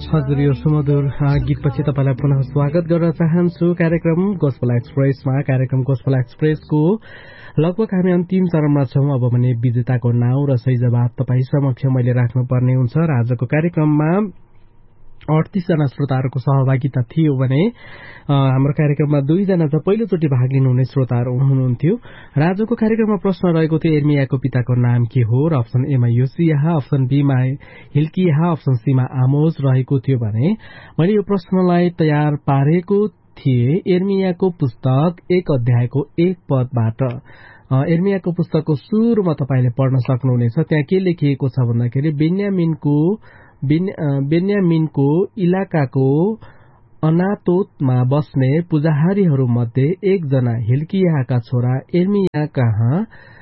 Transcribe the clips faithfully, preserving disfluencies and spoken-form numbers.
हजुर यो सुमधुर गीतपछि तपाईलाई पुनः स्वागत गर्न चाहन्छु कार्यक्रम गोस्पल एक्सप्रेसमा। कार्यक्रम गोस्पल एक्सप्रेसको लगभग हामी अन्तिम चरणमा छौं। अब भने विजेताको नाउँ र सही जवाब तपाई समक्ष मैले राख्नुपर्ने हुन्छ र आजको कार्यक्रममा अडतीस जना श्रोताहरूको सहभागिता थियो भने हाम्रो कार्यक्रममा दुईजना चाहिँ पहिलोचोटि भाग लिनुहुने श्रोताहरू हुनुहुन्थ्यो र आजको कार्यक्रममा प्रश्न रहेको थियो एर्मियाको पिताको नाम के हो र अप्सन एमा योसियाह, अप्सन बीमा हिल्कियाह, अप्सन सीमा आमोज रहेको थियो भने मैले यो प्रश्नलाई तयार पारेको थिए एर्मियाको पुस्तक एक अध्यायको एक पदबाट। एर्मियाको पुस्तकको सुरुमा तपाईले पढ्न सक्नुहुनेछ। त्यहाँ के लेखिएको छ भन्दाखेरि बेन्यामिनको बेन्यामिनको इलाकाको अनातोतमा बस्ने पुजाहारीहरू मध्ये एकजना हिल्कियाहका छोरा एर्मिया कहाँ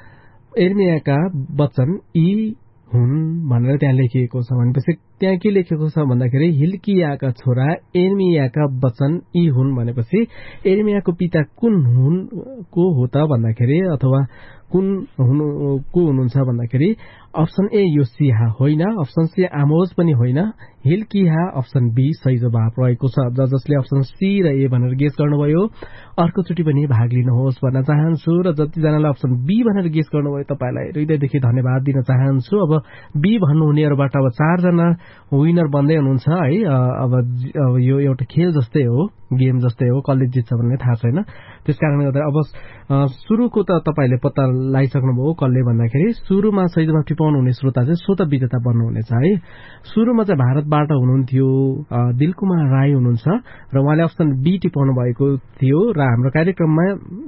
एर्मियाका वचन यी हुन् भनेर त्यहाँ लेखिएको छ। भनेपछि त्यहाँ के लेखेको छ भन्दाखेरि हिल्कियाका छोरा एर्मियाका वचन यी हुन् भनेपछि एर्मियाको पिता कुन हुन् को हो त भन्दाखेरि अथवा कुन हुनु को हुनुहुन्छ भन्दाखेरि अप्सन ए योसियाह होइन, अप्सन सी आमोज पनि होइन, हिल्कियाह अप्सन बी सही जवाब रहेको छ। ज जसले अप्सन सी र ए भनेर गेस गर्नुभयो अर्कोचोटि पनि भाग लिनुहोस् भन्न चाहन्छु र जतिजनाले अप्सन बी भनेर गेस गर्नुभयो तपाईलाई हृदयदेखि धन्यवाद दिन चाहन्छु। अब बी भन्नुहुनेहरूबाट अब चारजना विनर बन्दै हुनुहुन्छ है। अब यो एउटा खेल जस्तै हो, गेम जस्तै हो, कसले जित्छ भन्ने थाहा छैन। त्यसकारणले गर्दा अब सुरुको त तपाईले पत्ता लगाइसक्नुभयो कसले भन्दाखेरि सुरुमा सही जवाब टिपाउनु हुने श्रोता चाहिँ स्वत विजेता बन्नुहुनेछ है। सुरुमा चाहिँ भारतबाट हुनुहुन्थ्यो दिलकुमार राई हुनुहुन्छ र उहाँले अप्सन बी टिपाउनु भएको थियो र हाम्रो कार्यक्रममा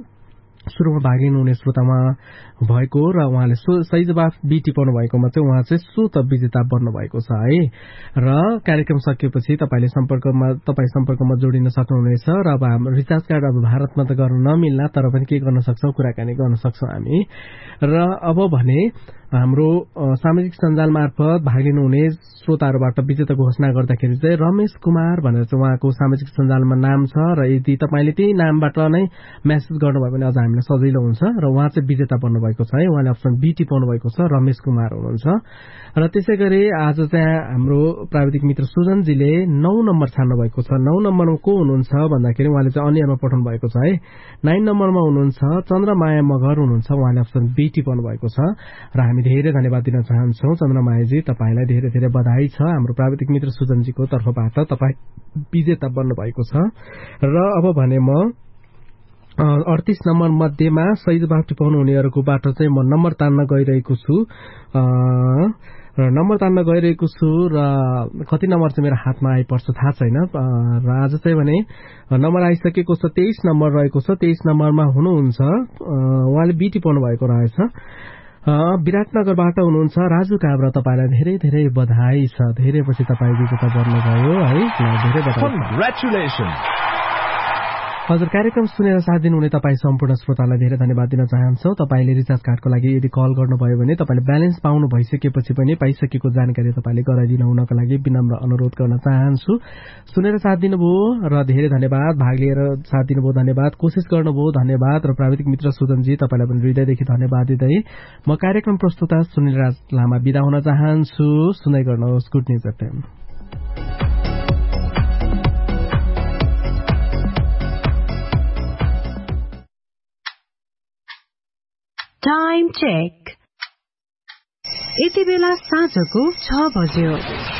सुरुमा भाग लिनुहुने श्रोतामा भएको र उहाँले सही जवाब बी टिपाउनु भएकोमा चाहिँ उहाँ चाहिँ स्वत विजेता बन्नु भएको छ है। र कार्यक्रम सकिएपछि तपाईले सम्पर्कमा तपाई सम्पर्कमा जोडिन सक्नुहुनेछ र अब हाम्रो रिचार्ज कार्ड अब भारतमा त गर्न नमिल्ला तर पनि के गर्न सक्छौं कुराकानी गर्न सक्छौं हामी। र अब भने हाम्रो सामाजिक सञ्जाल मार्फत भाग लिनुहुने श्रोताहरूबाट विजेता घोषणा गर्दाखेरि चाहिँ रमेश कुमार भनेर चाहिँ उहाँको सामाजिक सञ्जालमा नाम छ र यदि तपाईले त्यही नामबाट नै मेसेज गर्नुभयो भने अझ हामीलाई सजिलो हुन्छ र उहाँ चाहिँ विजेता बन्नुभएको छ है। उहाँले अप्सन बी टिपाउनु भएको छ, रमेश कुमार हुनुहुन्छ। र त्यसैगरी आज चाहिँ हाम्रो प्राविधिक मित्र सुजनजीले नौ नम्बर छान्नु भएको छ। नौ नम्बरमा को हुनुहुन्छ भन्दाखेरि उहाँले चाहिँ अन्यमा पठाउनु भएको छ है। नाइन नम्बरमा हुनुहुन्छ चन्द्रमाया मगर हुनुहुन्छ, उहाँले अप्सन बी टिपाउनु भएको छ र हामी धेरै धन्यवाद दिन चाहन्छौं चन्द्रमायाजी, तपाईलाई धेरै धेरै बधाई छ हाम्रो प्राविधिक मित्र सुजनजीको तर्फबाट, तपाई विजेता बन्नु भएको छ। र अब भने म अडतीस नम्बर मध्येमा सही जवाब टिपाउनु हुनेहरूकोबाट चाहिँ म नम्बर तान्न गइरहेको छु र नम्बर तान्न गइरहेको छु र कति नम्बर चाहिँ मेरो हातमा आइपर्छ थाहा छैन र आज चाहिँ भने नम्बर आइसकेको छ तेइस नम्बर रहेको छ। तेइस नम्बरमा हुनुहुन्छ उहाँले बी टिपाउनु भएको रहेछ। विराटनगरबाट हुनुहुन्छ राजु काब्रा, तपाईलाई धेरै धेरै बधाई छ। धेरै पछि तपाई विजेता बन्नुभयो है, धेरै बधाई। हजुर कार्यक्रम सुनेर साथ दिनुहुने तपाईँ सम्पूर्ण श्रोतालाई धेरै धन्यवाद दिन चाहन्छौ। तपाईले रिचार्ज कार्डको लागि यदि कल गर्नुभयो भने तपाईले ब्यालेन्स पाउनु भइसकेपछि पनि पाइसकेको जानकारी तपाईले गराइदिनु हुनको लागि विनम्र अनुरोध गर्न चाहन्छु। सुनेर साथ दिनुभयो र धेरै धन्यवाद, भाग लिएर साथ दिनुभयो धन्यवाद, कोसिस गर्नुभयो धन्यवाद र प्राविधिक मित्र सुजनजी तपाईलाई पनि हृदयदेखि धन्यवाद दिँदै म कार्यक्रम प्रस्तुता सुनिल राज लामा बिदा हुन चाहन्छु। सुन्दै गर्नुहोस् good news FM. Time check. यति बेला साँझको छ बज्यो।